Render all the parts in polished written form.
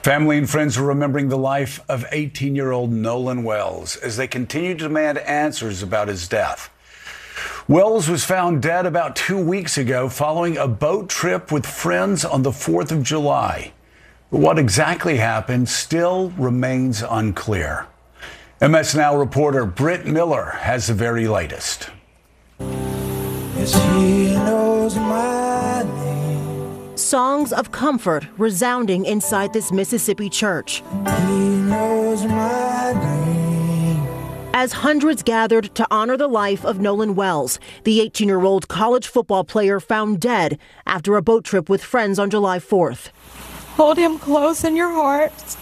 Family and friends are remembering the life of 18-year-old Nolan Wells as they continue to demand answers about his death. Wells was found dead about 2 weeks ago following a boat trip with friends on the 4th of July. But what exactly happened still remains unclear. MS Now reporter Britt Miller has the very latest. Yes, he knows my name. Songs of comfort resounding inside this Mississippi church. He knows my name. As hundreds gathered to honor the life of Nolan Wells, the 18-year-old college football player found dead after a boat trip with friends on July 4th. Hold him close in your hearts.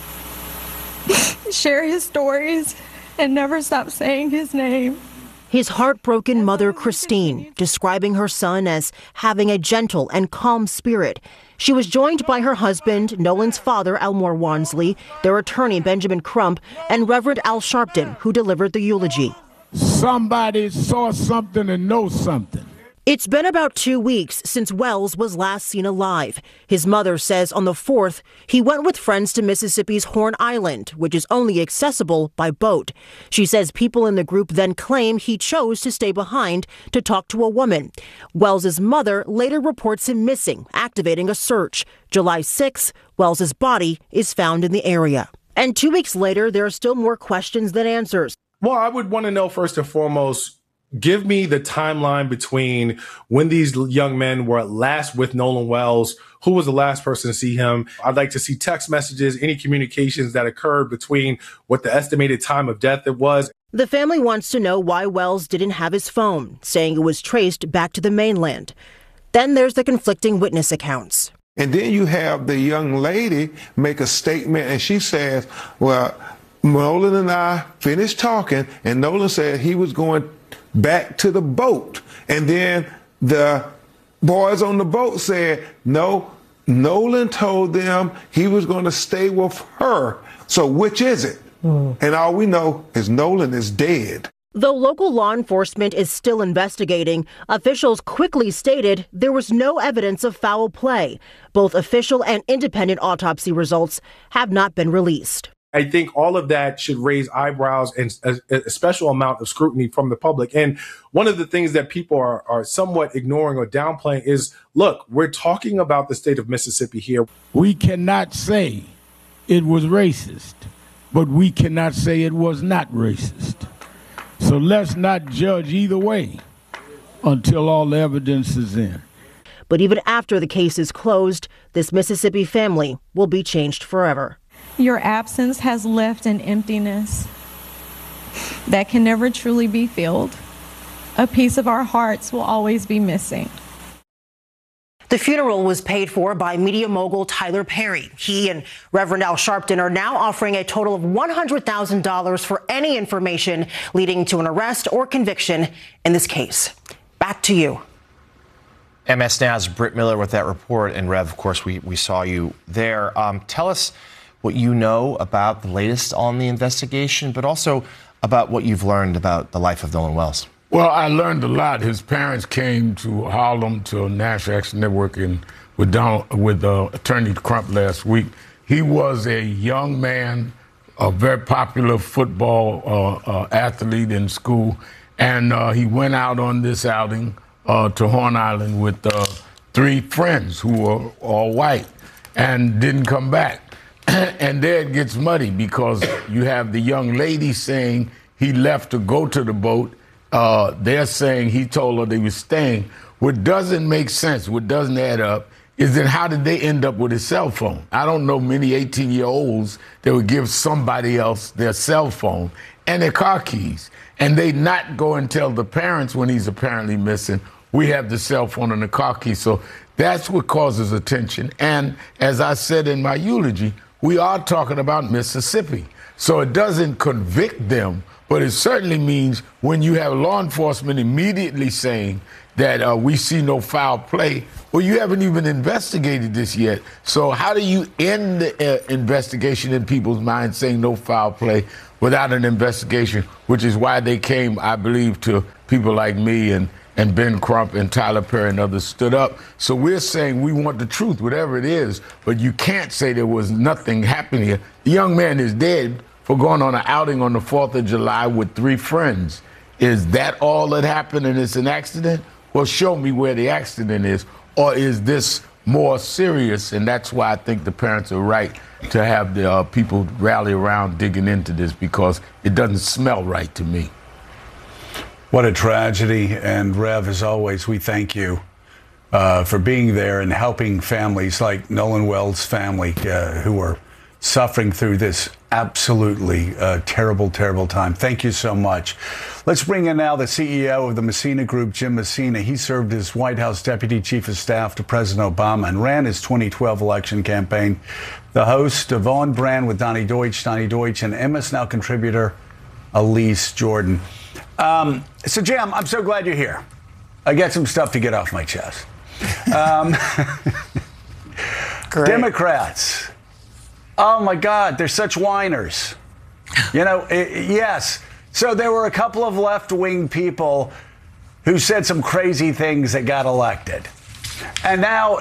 Share his stories and never stop saying his name. His heartbroken mother, Christine, describing her son as having a gentle and calm spirit. She was joined by her husband, Nolan's father, Elmore Wansley, their attorney, Benjamin Crump, and Reverend Al Sharpton, who delivered the eulogy. Somebody saw something and knows something. It's been about 2 weeks since Wells was last seen alive. His mother says on the 4th, he went with friends to Mississippi's Horn Island, which is only accessible by boat. She says people in the group then claim he chose to stay behind to talk to a woman. Wells's mother later reports him missing, activating a search. July 6th, Wells's body is found in the area. And 2 weeks later, there are still more questions than answers. Well, I would want to know first and foremost, give me the timeline between when these young men were last with Nolan Wells. Who was the last person to see him? I'd like to see text messages, any communications that occurred between what the estimated time of death it was. The family wants to know why Wells didn't have his phone, saying it was traced back to the mainland. Then there's the conflicting witness accounts. And then you have the young lady make a statement and she says, well, Nolan and I finished talking and Nolan said he was going back to the boat. And then the boys on the boat said, no, Nolan told them he was going to stay with her. So which is it? And all we know is Nolan is dead. Though local law enforcement is still investigating, officials quickly stated there was no evidence of foul play. Both official and independent autopsy results have not been released. I think all of that should raise eyebrows and a special amount of scrutiny from the public. And one of the things that people are somewhat ignoring or downplaying is, look, we're talking about the state of Mississippi here. We cannot say it was racist, but we cannot say it was not racist. So let's not judge either way until all the evidence is in. But even after the case is closed, this Mississippi family will be changed forever. Your absence has left an emptiness that can never truly be filled. A piece of our hearts will always be missing. The funeral was paid for by media mogul Tyler Perry. He and Reverend Al Sharpton are now offering a total of $100,000 for any information leading to an arrest or conviction in this case. Back to you. MS Now's Britt Miller with that report. And Rev, of course, we saw you there. Tell us what you know about the latest on the investigation, but also about what you've learned about the life of Nolan Wells. Well, I learned a lot. His parents came to Harlem to National Action Network with Attorney Crump last week. He was a young man, a very popular football athlete in school, and he went out on this outing to Horn Island with 3 friends who were all white and didn't come back. And there it gets muddy because you have the young lady saying he left to go to the boat. They're saying he told her they were staying. What doesn't make sense, what doesn't add up, is that how did they end up with his cell phone? I don't know many 18-year-olds that would give somebody else their cell phone and their car keys. And they not go and tell the parents when he's apparently missing, we have the cell phone and the car key. So that's what causes attention. And as I said in my eulogy, we are talking about Mississippi. So it doesn't convict them, but it certainly means when you have law enforcement immediately saying that we see no foul play, well, you haven't even investigated this yet. So how do you end the investigation in people's minds saying no foul play without an investigation, which is why they came, I believe, to people like me and and Ben Crump and Tyler Perry and others stood up. So we're saying we want the truth, whatever it is, but you can't say there was nothing happening here. The young man is dead for going on an outing on the 4th of July with 3 friends. Is that all that happened and it's an accident? Well, show me where the accident is. Or is this more serious? And that's why I think the parents are right to have the people rally around digging into this, because it doesn't smell right to me. What a tragedy. And Rev, as always, we thank you for being there and helping families like Nolan Wells' family who are suffering through this absolutely terrible, terrible time. Thank you so much. Let's bring in now the CEO of the Messina Group, Jim Messina. He served as White House Deputy Chief of Staff to President Obama and ran his 2012 election campaign. The host of On Brand with Donnie Deutsch, and MS Now contributor Elise Jordan. So, Jim, I'm so glad you're here. I got some stuff to get off my chest. Democrats. Oh, my God, they're such whiners. You know, yes. So there were a couple of left-wing people who said some crazy things that got elected. And now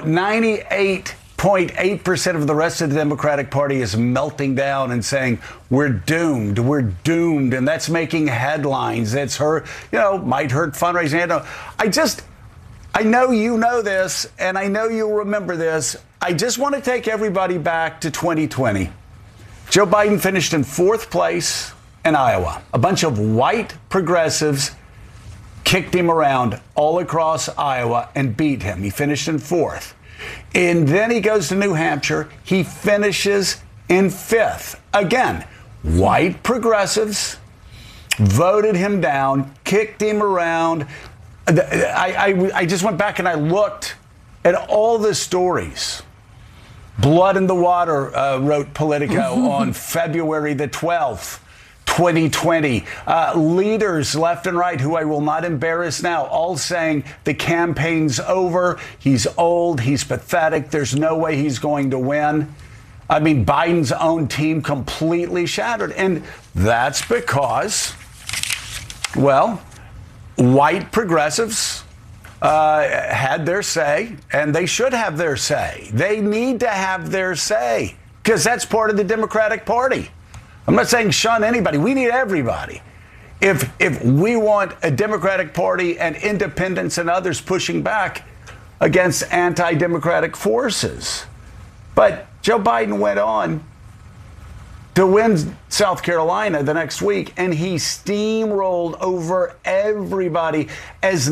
98.8% of the rest of the Democratic Party is melting down and saying, we're doomed, and that's making headlines. That's might hurt fundraising. I know you know this, and I know you'll remember this. I just want to take everybody back to 2020. Joe Biden finished in 4th place in Iowa. A bunch of white progressives kicked him around all across Iowa and beat him. He finished in 4th. And then he goes to New Hampshire. He finishes in 5th. Again, white progressives voted him down, kicked him around. I just went back and I looked at all the stories. Blood in the Water, wrote Politico on February the 12th. 2020. Leaders left and right, who I will not embarrass now, all saying the campaign's over. He's old. He's pathetic. There's no way he's going to win. I mean, Biden's own team completely shattered. And that's because, well, white progressives had their say, and they should have their say. They need to have their say because that's part of the Democratic Party. I'm not saying shun anybody. We need everybody. If we want a Democratic Party and independents and others pushing back against anti-democratic forces. But Joe Biden went on to win South Carolina the next week, and he steamrolled over everybody as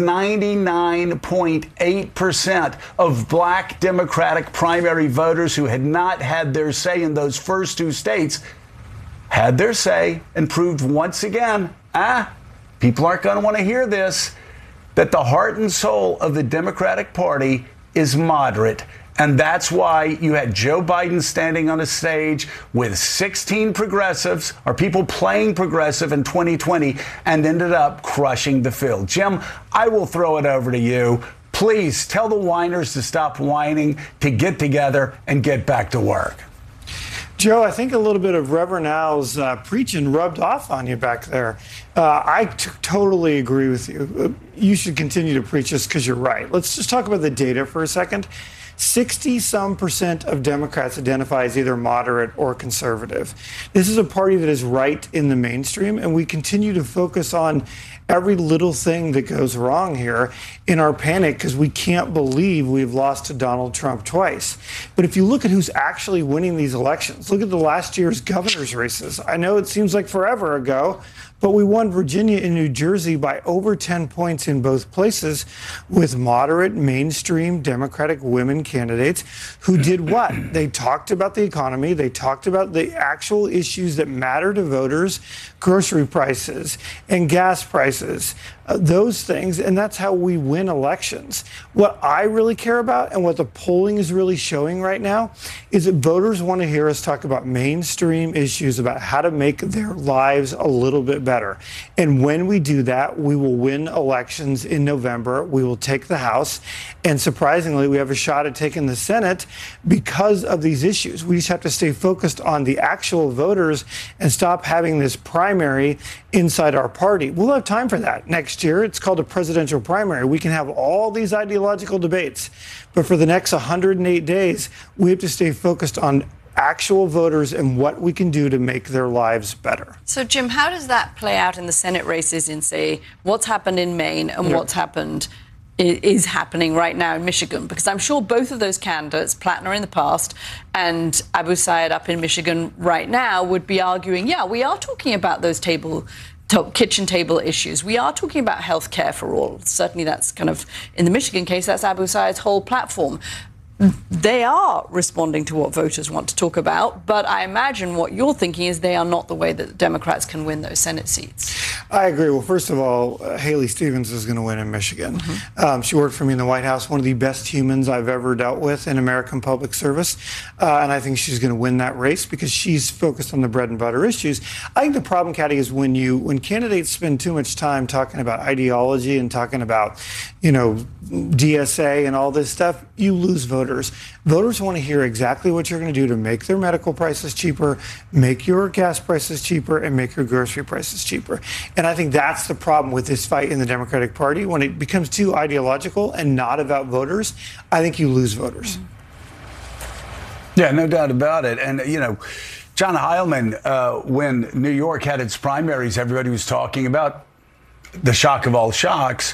99.8% of black Democratic primary voters who had not had their say in those first 2 states had their say and proved once again, people aren't going to want to hear this, that the heart and soul of the Democratic Party is moderate. And that's why you had Joe Biden standing on a stage with 16 progressives, or people playing progressive in 2020, and ended up crushing the field. Jim, I will throw it over to you. Please tell the whiners to stop whining, to get together and get back to work. Joe, I think a little bit of Reverend Al's preaching rubbed off on you back there. I totally agree with you. You should continue to preach this because you're right. Let's just talk about the data for a second. 60-some% of Democrats identify as either moderate or conservative. This is a party that is right in the mainstream, and we continue to focus on every little thing that goes wrong here in our panic because we can't believe we've lost to Donald Trump twice. But if you look at who's actually winning these elections, look at the last year's governor's races. I know it seems like forever ago, but we won Virginia and New Jersey by over 10 points in both places with moderate, mainstream Democratic women candidates who did what? They talked about the economy. They talked about the actual issues that matter to voters, grocery prices and gas prices, those things. And that's how we win elections. What I really care about and what the polling is really showing right now is that voters want to hear us talk about mainstream issues, about how to make their lives a little bit better. better. And when we do that, we will win elections in November. We will take the House. And surprisingly, we have a shot at taking the Senate because of these issues. We just have to stay focused on the actual voters and stop having this primary inside our party. We'll have time for that next year. It's called a presidential primary. We can have all these ideological debates. But for the next 108 days, we have to stay focused on actual voters and what we can do to make their lives better. So, Jim, how does that play out in the Senate races in, say, what's happened in Maine and what's happened is happening right now in Michigan? Because I'm sure both of those candidates, Plattner in the past and Abu Sayed up in Michigan right now, would be arguing, yeah, we are talking about those kitchen table issues. We are talking about health care for all. Certainly that's kind of, in the Michigan case, that's Abu Sayed's whole platform. They are responding to what voters want to talk about, but I imagine what you're thinking is they are not the way that the Democrats can win those Senate seats. I agree. Well, first of all, Haley Stevens is going to win in Michigan. She worked for me in the White House, one of the best humans I've ever dealt with in American public service. And I think she's going to win that race because she's focused on the bread and butter issues. I think the problem, Kathy, is when candidates spend too much time talking about ideology and talking about, DSA and all this stuff, you lose voters. Voters want to hear exactly what you're going to do to make their medical prices cheaper, make your gas prices cheaper, and make your grocery prices cheaper. And I think that's the problem with this fight in the Democratic Party. When it becomes too ideological and not about voters, I think you lose voters. Yeah, no doubt about it. And, John Heilemann, when New York had its primaries, everybody was talking about the shock of all shocks.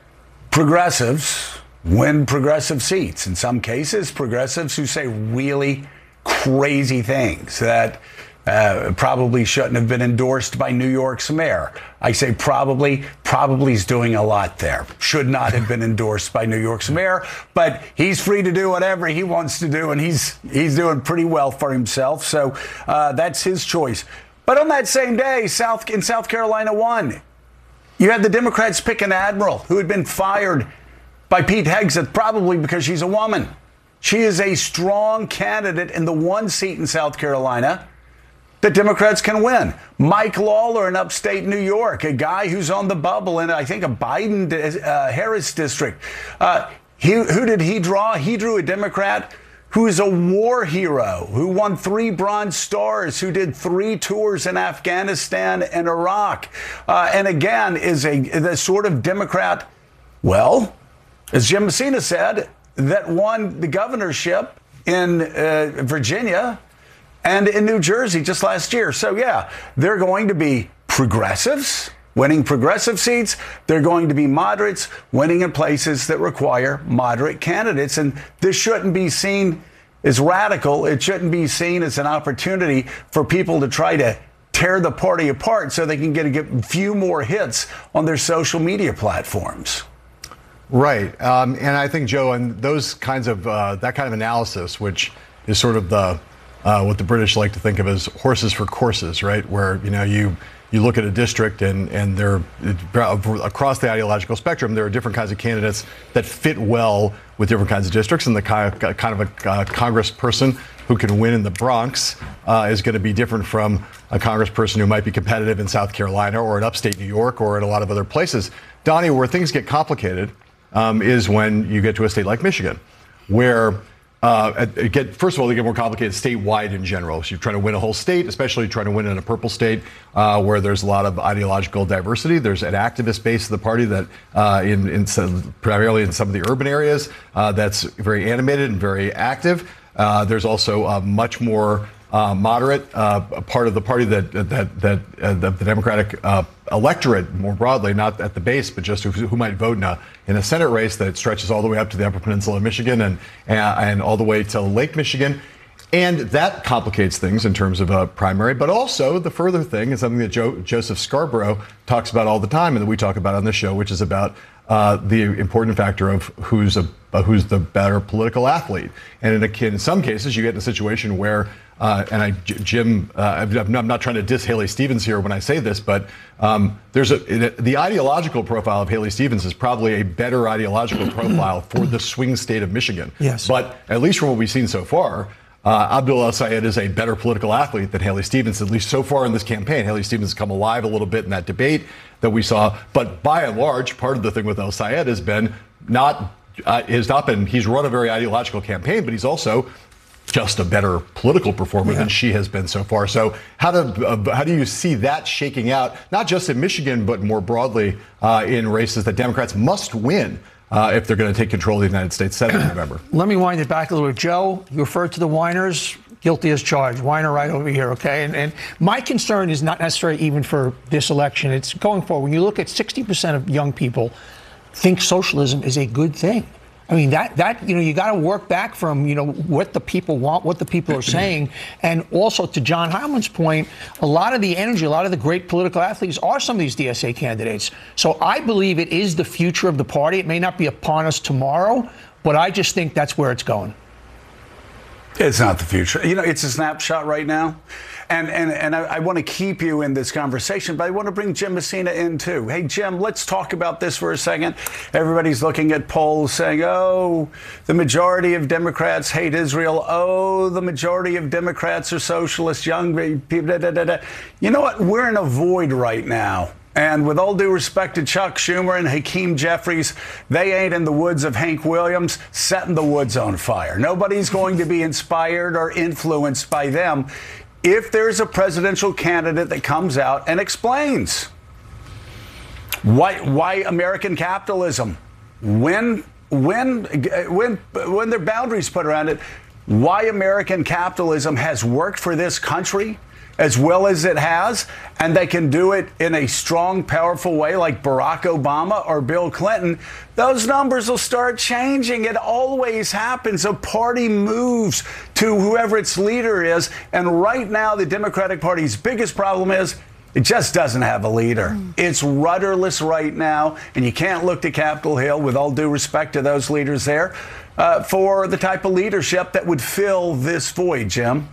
Progressives win progressive seats. In some cases, progressives who say really crazy things that probably shouldn't have been endorsed by New York's mayor. I say probably's doing a lot there. Should not have been endorsed by New York's mayor, but he's free to do whatever he wants to do, and he's doing pretty well for himself. So that's his choice. But on that same day, South Carolina won. You had the Democrats pick an admiral who had been fired by Pete Hegseth, probably because she's a woman. She is a strong candidate in the one seat in South Carolina that Democrats can win. Mike Lawler in upstate New York, a guy who's on the bubble in, I think, a Biden-Harris district. Who did he draw? He drew a Democrat who is a war hero, who won 3 Bronze Stars, who did 3 tours in Afghanistan and Iraq, and again is the sort of Democrat, well, as Jim Messina said, that won the governorship in Virginia and in New Jersey just last year. So, yeah, they're going to be progressives winning progressive seats. They're going to be moderates winning in places that require moderate candidates. And this shouldn't be seen as radical. It shouldn't be seen as an opportunity for people to try to tear the party apart so they can get a few more hits on their social media platforms. Right. And I think, Joe, and those kinds of that kind of analysis, which is sort of the what the British like to think of as horses for courses, right? Where, you look at a district and they're across the ideological spectrum, there are different kinds of candidates that fit well with different kinds of districts. And the kind of a congressperson who can win in the Bronx is going to be different from a congressperson who might be competitive in South Carolina or in upstate New York or in a lot of other places. Donnie, where things get complicated is when you get to a state like Michigan, where first of all, they get more complicated statewide in general. So you're trying to win a whole state, especially trying to win in a purple state where there's a lot of ideological diversity. There's an activist base of the party that primarily in some of the urban areas that's very animated and very active. There's also a much more moderate part of the party that the Democratic electorate more broadly, not at the base, but just who might vote in a Senate race that stretches all the way up to the Upper Peninsula of Michigan and all the way to Lake Michigan. And that complicates things in terms of a primary. But also the further thing is something that Joseph Scarborough talks about all the time and that we talk about on the show, which is about the important factor of who's the better political athlete. And in some cases, you get in a situation where, Jim, I'm not trying to diss Haley Stevens here when I say this, but the ideological profile of Haley Stevens is probably a better ideological profile for the swing state of Michigan. Yes. But at least from what we've seen so far, Abdul El-Sayed is a better political athlete than Haley Stevens, at least so far in this campaign. Haley Stevens has come alive a little bit in that debate that we saw. But by and large, part of the thing with El-Sayed has been he's run a very ideological campaign, but he's also just a better political performer than she has been so far. So how do you see that shaking out, not just in Michigan, but more broadly in races that Democrats must win if they're going to take control of the United States Senate in November? Let me wind it back a little bit. Joe, you referred to the whiners. Guilty as charged. Whiner right over here, okay? And my concern is not necessarily even for this election. It's going forward. When you look at 60% of young people think socialism is a good thing. I mean, that you got to work back from, what the people want, what the people are saying. And also to John Heileman's point, a lot of the energy, a lot of the great political athletes are some of these DSA candidates. So I believe it is the future of the party. It may not be upon us tomorrow, but I just think that's where it's going. It's not the future. It's a snapshot right now. And I want to keep you in this conversation, but I want to bring Jim Messina in too. Hey, Jim, let's talk about this for a second. Everybody's looking at polls saying, oh, the majority of Democrats hate Israel. Oh, the majority of Democrats are socialists, young people. Da, da, da, da. You know what? We're in a void right now. And with all due respect to Chuck Schumer and Hakeem Jeffries, they ain't in the woods of Hank Williams setting the woods on fire. Nobody's going to be inspired or influenced by them if there's a presidential candidate that comes out and explains why American capitalism, when there are boundaries put around it, why American capitalism has worked for this country as well as it has, and they can do it in a strong, powerful way like Barack Obama or Bill Clinton, those numbers will start changing. It always happens. A party moves to whoever its leader is, and right now the Democratic Party's biggest problem is it just doesn't have a leader. It's rudderless right now, and you can't look to Capitol Hill, with all due respect to those leaders there, for the type of leadership that would fill this void, Jim.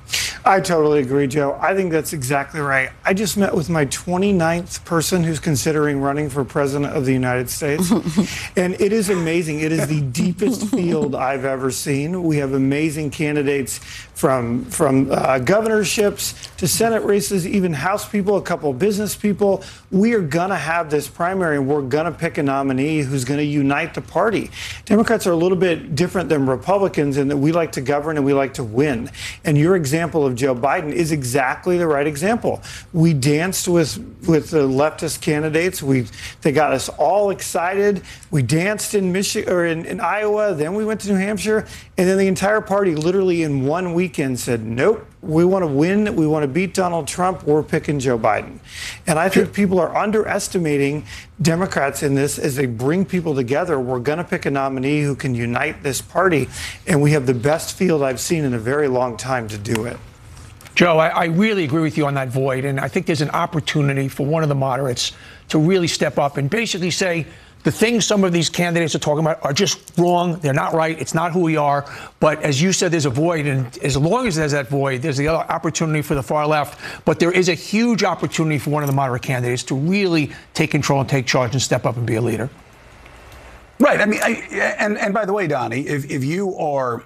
I totally agree, Joe. I think that's exactly right. I just met with my 29th person who's considering running for president of the United States. And it is amazing. It is the deepest field I've ever seen. We have amazing candidates from governorships to Senate races, even House people, a couple of business people. We are going to have this primary, and we're going to pick a nominee who's going to unite the party. Democrats are a little bit different than Republicans in that we like to govern and we like to win. And your example of Joe Biden is exactly the right example. We danced with the leftist candidates. They got us all excited. We danced in Michigan or in Iowa. Then we went to New Hampshire, and then the entire party, literally in one weekend, said, "Nope, we want to win. We want to beat Donald Trump. We're picking Joe Biden." And I think people are underestimating Democrats in this as they bring people together. We're going to pick a nominee who can unite this party, and we have the best field I've seen in a very long time to do it. Joe, I really agree with you on that void, and I think there's an opportunity for one of the moderates to really step up and basically say the things some of these candidates are talking about are just wrong. They're not right. It's not who we are. But as you said, there's a void, and as long as there's that void, there's the other opportunity for the far left. But there is a huge opportunity for one of the moderate candidates to really take control and take charge and step up and be a leader. Right. I mean, and by the way, Donnie, if you are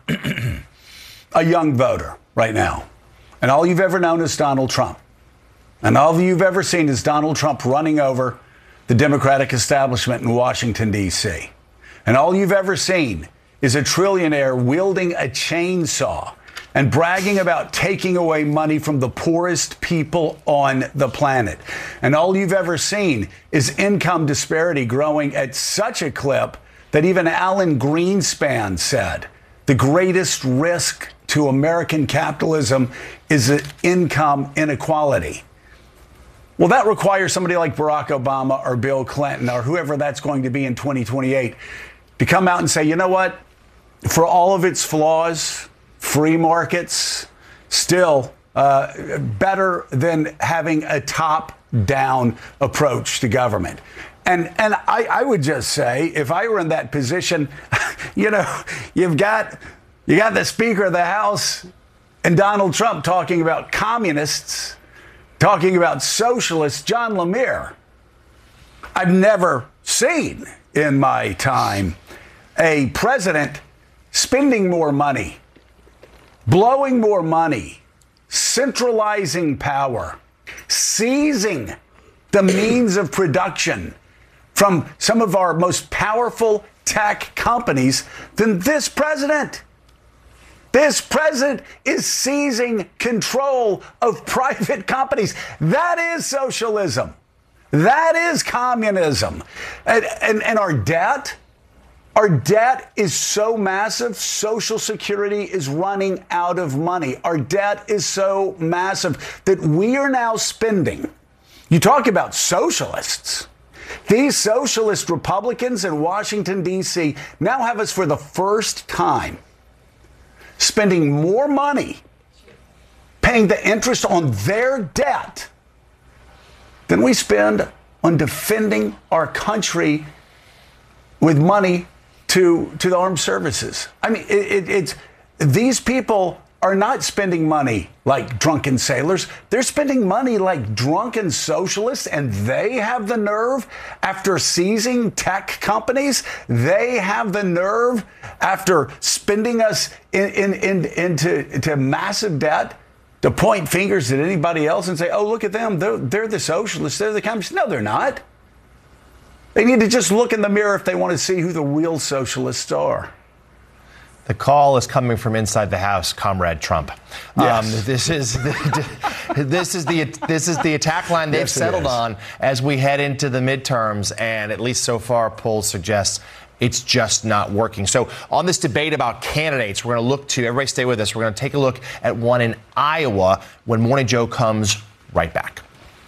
a young voter right now, and all you've ever known is Donald Trump, and all you've ever seen is Donald Trump running over the Democratic establishment in Washington, D.C., and all you've ever seen is a trillionaire wielding a chainsaw and bragging about taking away money from the poorest people on the planet, and all you've ever seen is income disparity growing at such a clip that even Alan Greenspan said the greatest risk to American capitalism is income inequality. Well, that requires somebody like Barack Obama or Bill Clinton or whoever that's going to be in 2028 to come out and say, you know what? For all of its flaws, free markets still better than having a top-down approach to government. And I would just say, if I were in that position, you got the Speaker of the House and Donald Trump talking about communists, talking about socialists, John Lemire. I've never seen in my time a president spending more money blowing more money, centralizing power, seizing the means of production from some of our most powerful tech companies than this president. This president is seizing control of private companies. That is socialism. That is communism. And our debt is so massive, Social Security is running out of money. Our debt is so massive that we are now spending. You talk about socialists. These socialist Republicans in Washington, D.C. now have us for the first time spending more money paying the interest on their debt than we spend on defending our country with money to the armed services. I mean, it's these people are not spending money like drunken sailors. They're spending money like drunken socialists, and they have the nerve, after seizing tech companies, they have the nerve, after spending us into massive debt, to point fingers at anybody else and say, oh, look at them. They're the socialists. They're the communists. No, they're not. They need to just look in the mirror if they want to see who the real socialists are. The call is coming from inside the House, Comrade Trump. Yes. This is the attack line they've settled on as we head into the midterms, and at least so far, polls suggest it's just not working. So on this debate about candidates, we're going to look to, everybody stay with us, we're going to take a look at one in Iowa when Morning Joe comes right back.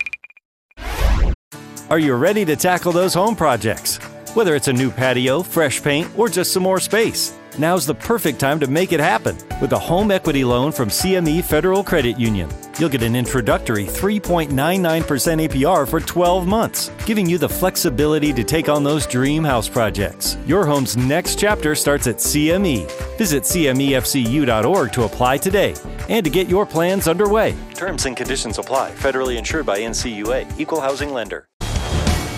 Are you ready to tackle those home projects? Whether it's a new patio, fresh paint, or just some more space, now's the perfect time to make it happen with a home equity loan from CME Federal Credit Union. You'll get an introductory 3.99% APR for 12 months, giving you the flexibility to take on those dream house projects. Your home's next chapter starts at CME. Visit CMEFCU.org to apply today and to get your plans underway. Terms and conditions apply. Federally insured by NCUA. Equal housing lender.